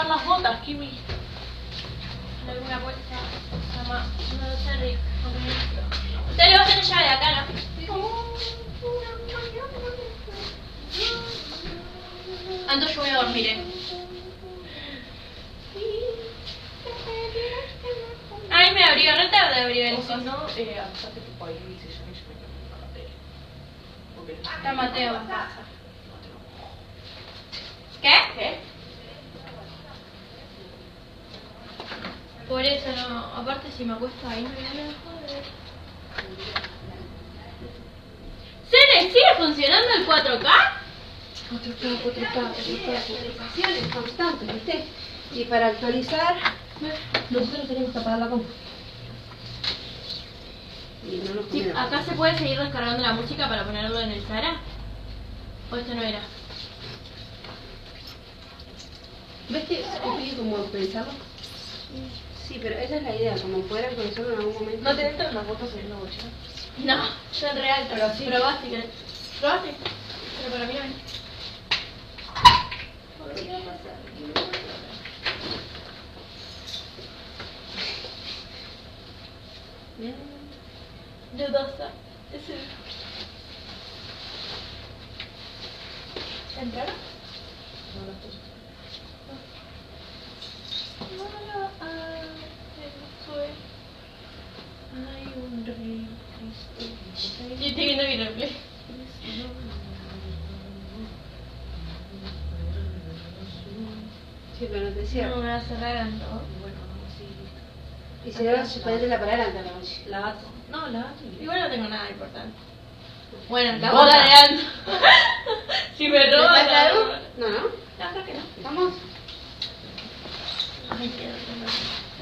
lavar las botas, Kimi. Alguna puesta. No sé, Rick. Ustedes le van a tener llave de acá, ¿no? Entonces yo voy a dormir, Ay, me abrió, no tarde de abrir el coso. Si no, avisate tu país y se llama y se me a la tele. Está Mateo en casa. ¿Qué? Por eso no, aparte si me acuesto ahí me viene a joder. ¿Se le sigue funcionando el 4K? 4K, actualizaciones constantes, ¿viste? Y para actualizar, nosotros tenemos que apagar la compu. Y no nos Sí, conviene. acá se puede seguir descargando la música para ponerlo en el Sara. ¿O esto no era? ¿Ves que es como actualizarlo? Sí, pero esa es la idea, como poder actualizarlo en algún momento. ¿No te entran las botas en la mochila? No, son real, Pero sí. Probá si querés. Probaste. Pero para mí no. Dudosa. ¿Entraron? No, las cosas. Hay un rey Cristo. Yo estoy viendo mi replay. Sí, pero no te cierro. No me va a cerrar el no. Bueno, sí. Y si no, ponértela para adelante a la noche. La gato. No, la gato. Igual no tengo nada importante. Bueno, el Bota. cabo de Ando. Si me ¿Le roban pasa algo? algo. No, ¿no? No, creo que no. ¿Vamos? Ay, qué